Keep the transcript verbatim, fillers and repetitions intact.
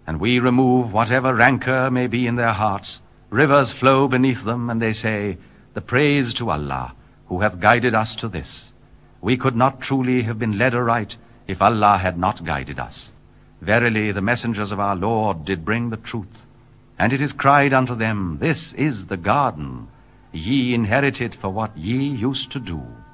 and we remove whatever rancor may be in their hearts. Rivers flow beneath them, and they say, The praise to Allah, who hath guided us to this. We could not truly have been led aright if Allah had not guided us. Verily, the messengers of our Lord did bring the truth. And it is cried unto them, This is the garden. Ye inherit it for what ye used to do.